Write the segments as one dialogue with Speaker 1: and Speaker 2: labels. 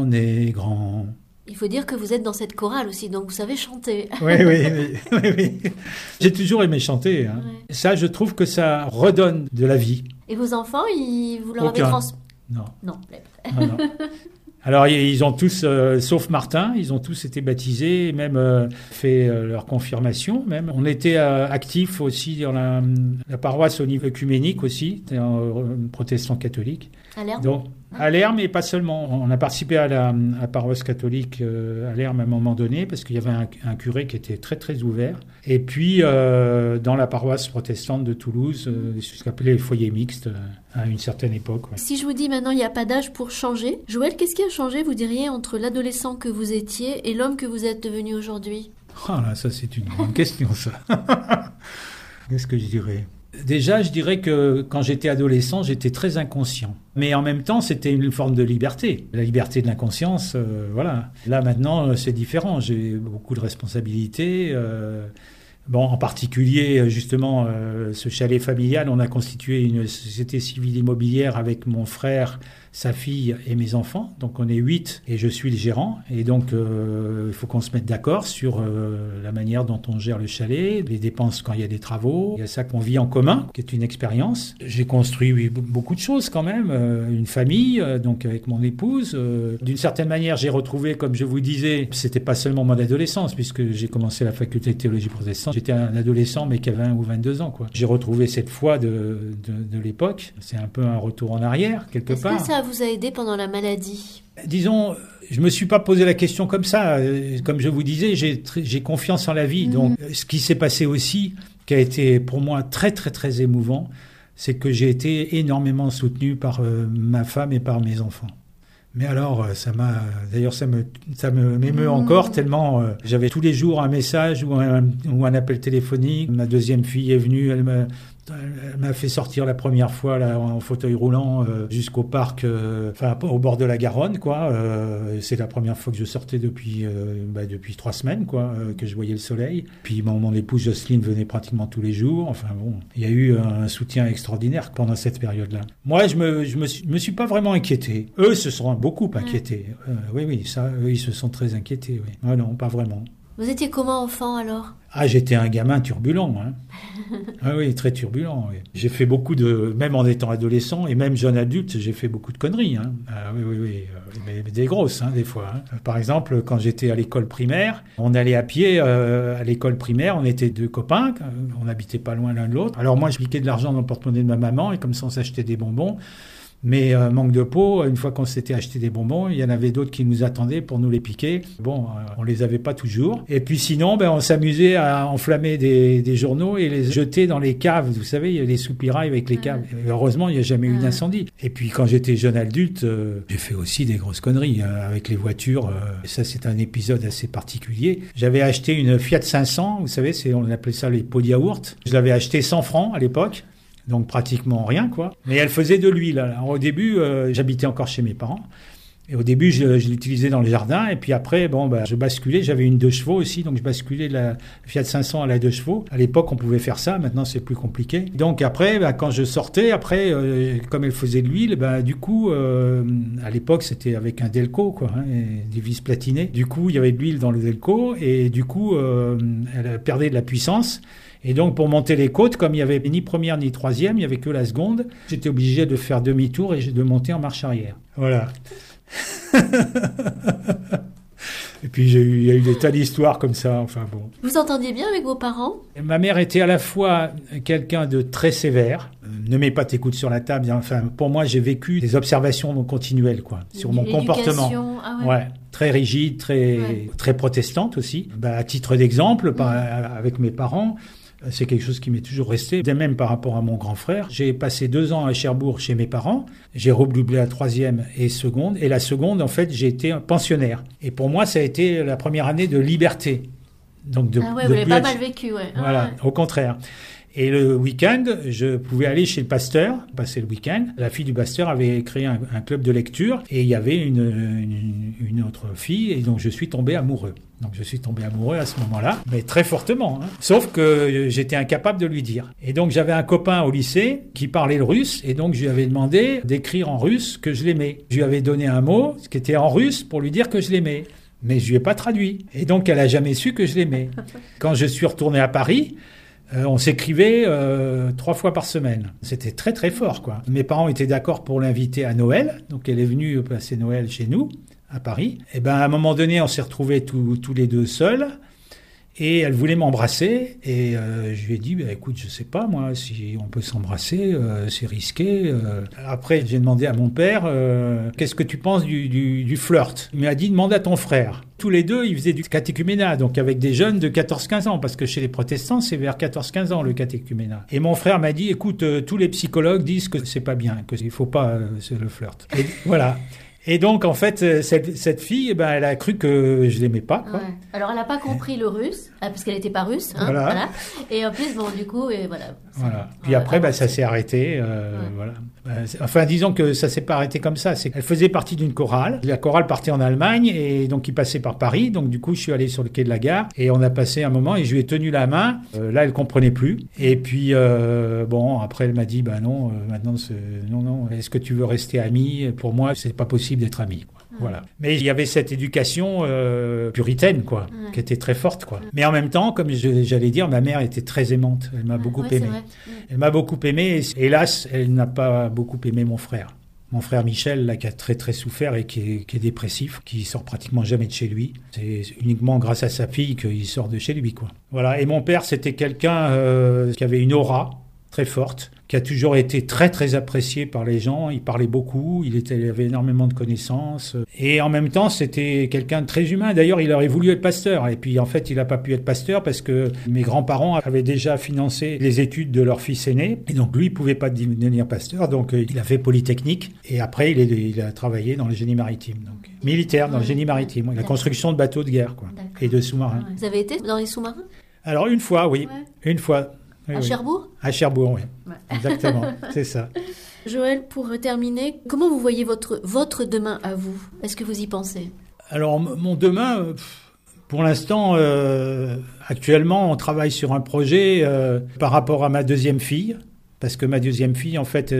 Speaker 1: On est grand.
Speaker 2: Il faut dire que vous êtes dans cette chorale aussi, donc vous savez chanter.
Speaker 1: Oui. J'ai toujours aimé chanter. Hein. Ouais. Ça, je trouve que ça redonne de la vie.
Speaker 2: Et vos enfants, vous leur avez transmis?
Speaker 1: Non.
Speaker 2: Non.
Speaker 1: Alors, ils ont tous, sauf Martin, ils ont tous été baptisés, et même fait leur confirmation. Même, on était actifs aussi dans la paroisse au niveau œcuménique aussi, protestant catholique.
Speaker 2: À Lerme.
Speaker 1: Donc, à Lerme, et pas seulement. On a participé à la paroisse catholique à Lerme à un moment donné, parce qu'il y avait un curé qui était très très ouvert. Et puis, dans la paroisse protestante de Toulouse, ce qu'on appelait les foyers mixtes à une certaine époque. Ouais.
Speaker 2: Si je vous dis maintenant, il n'y a pas d'âge pour changer. Joël, qu'est-ce qui a changé, vous diriez, entre l'adolescent que vous étiez et l'homme que vous êtes devenu aujourd'hui?
Speaker 1: Ah là, ça c'est une grande question, ça. Qu'est-ce que je dirais ? Déjà, je dirais que quand j'étais adolescent, j'étais très inconscient. Mais en même temps, c'était une forme de liberté. La liberté de l'inconscience, voilà. Là, maintenant, c'est différent. J'ai beaucoup de responsabilités. Bon, en particulier, justement, ce chalet familial, on a constitué une société civile immobilière avec mon frère, sa fille et mes enfants. Donc, on est 8 et je suis le gérant. Et donc, il faut qu'on se mette d'accord sur la manière dont on gère le chalet, les dépenses quand il y a des travaux. Il y a ça qu'on vit en commun, qui est une expérience. J'ai construit beaucoup de choses quand même. Une famille, donc avec mon épouse. D'une certaine manière, j'ai retrouvé, comme je vous disais, c'était pas seulement mon adolescence, puisque j'ai commencé la faculté de théologie protestante. J'étais un adolescent, mais qui avait 20 ou 22 ans, quoi. J'ai retrouvé cette foi de l'époque. C'est un peu un retour en arrière, quelque part.
Speaker 2: Est-ce que ça vous a aidé pendant la maladie?
Speaker 1: Disons, je me suis pas posé la question comme ça. Comme je vous disais, j'ai confiance en la vie. Donc, ce qui s'est passé aussi, qui a été pour moi très, très, très émouvant, c'est que j'ai été énormément soutenu par ma femme et par mes enfants. Mais alors, d'ailleurs, ça m'émeut encore tellement j'avais tous les jours un message ou un appel téléphonique. Ma deuxième fille est venue, elle m'a fait sortir la première fois là, en fauteuil roulant jusqu'au parc, au bord de la Garonne, quoi. C'est la première fois que je sortais depuis 3 semaines, quoi, que je voyais le soleil. Puis mon épouse Jocelyne venait pratiquement tous les jours. Enfin bon, il y a eu un soutien extraordinaire pendant cette période-là. Moi, je me suis pas vraiment inquiété. Eux se sont beaucoup inquiétés. Oui, ça, eux, ils se sont très inquiétés. Oui. Ah non, pas vraiment.
Speaker 2: Vous étiez comment enfant alors?
Speaker 1: Ah, j'étais un gamin turbulent. Hein. Ah oui, très turbulent. Oui. J'ai fait beaucoup même en étant adolescent et même jeune adulte, j'ai fait beaucoup de conneries. Hein. Ah, oui, mais des grosses, des fois. Hein. Par exemple, quand j'étais à l'école primaire, on allait à pied à l'école primaire, on était 2 copains, on n'habitait pas loin l'un de l'autre. Alors moi, je piquais de l'argent dans le porte-monnaie de ma maman et comme ça, on s'achetait des bonbons. Mais manque de peau, une fois qu'on s'était acheté des bonbons, il y en avait d'autres qui nous attendaient pour nous les piquer. Bon, on les avait pas toujours. Et puis sinon, on s'amusait à enflammer des journaux et les jeter dans les caves. Vous savez, il y a les soupirails avec les caves. Et heureusement, il n'y a jamais eu d'incendie. Et puis quand j'étais jeune adulte, j'ai fait aussi des grosses conneries avec les voitures. Ça, c'est un épisode assez particulier. J'avais acheté une Fiat 500, vous savez, on appelait ça les pots de yaourt. Je l'avais acheté 100 francs à l'époque. Donc pratiquement rien, quoi. Mais elle faisait de l'huile. Alors, au début, j'habitais encore chez mes parents. Et au début, je l'utilisais dans le jardin. Et puis après, je basculais. J'avais une 2 chevaux aussi. Donc, je basculais de la Fiat 500 à la 2 chevaux. À l'époque, on pouvait faire ça. Maintenant, c'est plus compliqué. Donc après, quand je sortais, comme elle faisait de l'huile, du coup, à l'époque, c'était avec un Delco, quoi, et des vis platinées. Du coup, il y avait de l'huile dans le Delco. Et du coup, elle perdait de la puissance. Et donc, pour monter les côtes, comme il n'y avait ni première ni troisième, il n'y avait que la seconde, j'étais obligé de faire demi-tour et de monter en marche arrière. Voilà. Et puis, il y a eu des tas d'histoires comme ça, enfin bon.
Speaker 2: Vous entendiez bien avec vos parents?
Speaker 1: Ma mère était à la fois quelqu'un de très sévère. Ne mets pas tes coudes sur la table. Enfin, pour moi, j'ai vécu des observations continuelles, quoi, sur mon comportement. Ouais. Très rigide, très protestante aussi. À titre d'exemple, avec mes parents, c'est quelque chose qui m'est toujours resté. Même par rapport à mon grand frère. J'ai passé 2 ans à Cherbourg chez mes parents. J'ai redoublé la 3e et seconde. Et la seconde, en fait, j'ai été pensionnaire. Et pour moi, ça a été la première année de liberté. Donc
Speaker 2: vous l'avez pas mal vécu, ouais.
Speaker 1: Voilà, au contraire. Et le week-end, je pouvais aller chez le pasteur, passer le week-end. La fille du pasteur avait créé un club de lecture et il y avait une autre fille, et donc je suis tombé amoureux. Donc je suis tombé amoureux à ce moment-là, mais très fortement. Sauf que j'étais incapable de lui dire. Et donc j'avais un copain au lycée qui parlait le russe, et donc je lui avais demandé d'écrire en russe que je l'aimais. Je lui avais donné un mot qui était en russe pour lui dire que je l'aimais. Mais je lui ai pas traduit. Et donc elle a jamais su que je l'aimais. Quand je suis retourné à Paris, on s'écrivait 3 fois par semaine. C'était très très fort, quoi. Mes parents étaient d'accord pour l'inviter à Noël, donc elle est venue passer Noël chez nous, à Paris. Et à un moment donné, on s'est retrouvés tous les deux seuls, et elle voulait m'embrasser, et je lui ai dit, écoute, je sais pas, moi, si on peut s'embrasser, c'est risqué. Après, j'ai demandé à mon père, qu'est-ce que tu penses du flirt? Il m'a dit, demande à ton frère. Tous les deux, ils faisaient du catéchuménat, donc avec des jeunes de 14-15 ans, parce que chez les protestants, c'est vers 14-15 ans le catéchuménat. Et mon frère m'a dit, écoute, tous les psychologues disent que c'est pas bien, qu'il faut pas c'est le flirt. Et voilà. Et donc, en fait, cette fille, elle a cru que je l'aimais pas, quoi.
Speaker 2: Ouais. Alors, elle n'a pas compris le russe, parce qu'elle n'était pas russe. Hein,
Speaker 1: voilà.
Speaker 2: Et en plus, du coup, voilà.
Speaker 1: Voilà. Puis après, ça s'est arrêté. Voilà. Enfin, disons que ça s'est pas arrêté comme ça. Elle faisait partie d'une chorale. La chorale partait en Allemagne, et donc il passait par Paris. Donc du coup, je suis allé sur le quai de la gare, et on a passé un moment, et je lui ai tenu la main. Là, elle comprenait plus. Et puis, après, elle m'a dit, non, maintenant, non. Est-ce que tu veux rester amie? Pour moi, c'est pas possible d'être ami, quoi. Voilà. Mais il y avait cette éducation puritaine, quoi, qui était très forte, quoi. Mais en même temps, comme j'allais dire, ma mère était très aimante. Elle m'a beaucoup aimé. Elle m'a beaucoup aimé. Et hélas, elle n'a pas beaucoup aimé mon frère. Mon frère Michel, là, qui a très très souffert et qui est dépressif, qui sort pratiquement jamais de chez lui. C'est uniquement grâce à sa fille qu'il sort de chez lui, quoi. Voilà. Et mon père, c'était quelqu'un qui avait une aura très forte, qui a toujours été très très apprécié par les gens. Il parlait beaucoup, il avait énormément de connaissances, et en même temps c'était quelqu'un de très humain. D'ailleurs, il aurait voulu être pasteur, et puis en fait il n'a pas pu être pasteur parce que mes grands-parents avaient déjà financé les études de leur fils aîné, et donc lui il pouvait pas devenir pasteur, donc il a fait Polytechnique, et après il a travaillé dans le génie maritime, donc militaire dans le génie maritime, la construction de bateaux de guerre, quoi, et de sous-marins.
Speaker 2: Vous avez été dans les sous-marins?
Speaker 1: Alors une fois, oui, une fois.
Speaker 2: Oui, Cherbourg? À
Speaker 1: Cherbourg, oui. Ouais. Exactement, c'est ça.
Speaker 2: Joël, pour terminer, comment vous voyez votre demain à vous? Est-ce que vous y pensez?
Speaker 1: Alors, mon demain, pour l'instant, actuellement, on travaille sur un projet par rapport à ma deuxième fille, parce que ma deuxième fille, en fait,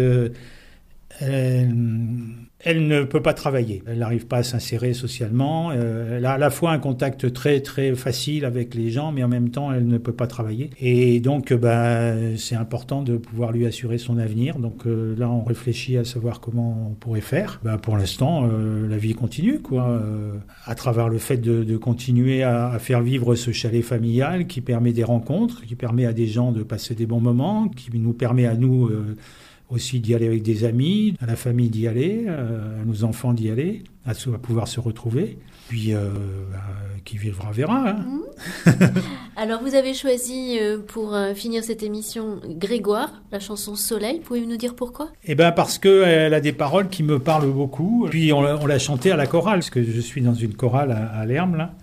Speaker 1: elle ne peut pas travailler. Elle n'arrive pas à s'insérer socialement. Elle a à la fois un contact très très facile avec les gens, mais en même temps, elle ne peut pas travailler. Et donc, c'est important de pouvoir lui assurer son avenir. Donc là, on réfléchit à savoir comment on pourrait faire. Pour l'instant, la vie continue, quoi. À travers le fait de continuer à faire vivre ce chalet familial qui permet des rencontres, qui permet à des gens de passer des bons moments, qui nous permet à nous aussi d'y aller avec des amis, à la famille d'y aller, à nos enfants d'y aller, à pouvoir se retrouver. Puis, qui vivra verra. Hein.
Speaker 2: Alors, vous avez choisi, pour finir cette émission, Grégoire, la chanson Soleil. Pouvez-vous nous dire pourquoi?
Speaker 1: Parce qu'elle a des paroles qui me parlent beaucoup. Puis, on l'a chantée à la chorale, parce que je suis dans une chorale à Lermes, là.